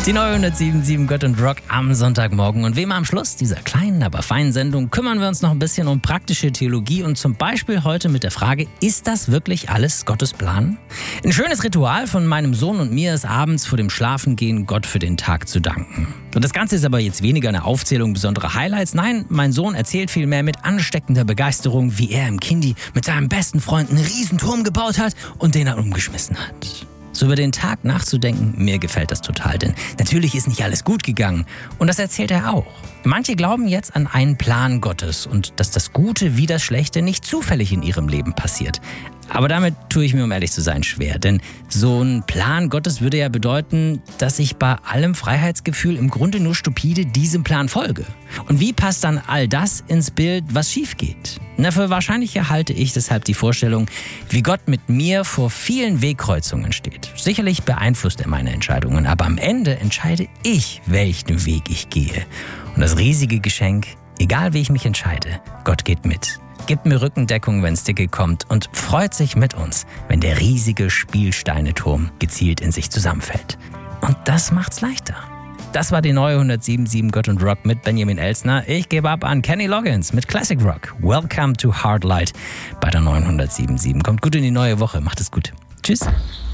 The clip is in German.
Die neue 107.7 Gott und Rock am Sonntagmorgen. Und wie immer am Schluss dieser kleinen, aber feinen Sendung kümmern wir uns noch ein bisschen um praktische Theologie und zum Beispiel heute mit der Frage, ist das wirklich alles Gottes Plan? Ein schönes Ritual von meinem Sohn und mir ist abends vor dem Schlafengehen Gott für den Tag zu danken. Und das Ganze ist aber jetzt weniger eine Aufzählung besonderer Highlights. Nein, mein Sohn erzählt vielmehr mit ansteckender Begeisterung, wie er im Kindi mit seinem besten Freund einen Riesenturm gebaut hat und den dann umgeschmissen hat. So über den Tag nachzudenken, mir gefällt das total, denn natürlich ist nicht alles gut gegangen. Und das erzählt er auch. Manche glauben jetzt an einen Plan Gottes und dass das Gute wie das Schlechte nicht zufällig in ihrem Leben passiert. Aber damit tue ich mir, um ehrlich zu sein, schwer. Denn so ein Plan Gottes würde ja bedeuten, dass ich bei allem Freiheitsgefühl im Grunde nur stupide diesem Plan folge. Und wie passt dann all das ins Bild, was schief geht? Na, für wahrscheinlicher halte ich deshalb die Vorstellung, wie Gott mit mir vor vielen Wegkreuzungen steht. Sicherlich beeinflusst er meine Entscheidungen, aber am Ende entscheide ich, welchen Weg ich gehe. Und das riesige Geschenk, egal wie ich mich entscheide, Gott geht mit. Gibt mir Rückendeckung, wenn's dicke kommt und freut sich mit uns, wenn der riesige Spielsteineturm gezielt in sich zusammenfällt. Und das macht's leichter. Das war die neue 107.7 Gott und Rock mit Benjamin Elsner. Ich gebe ab an Kenny Loggins mit Classic Rock. Welcome to Hard Light bei der neuen 107.7. Kommt gut in die neue Woche. Macht es gut. Tschüss.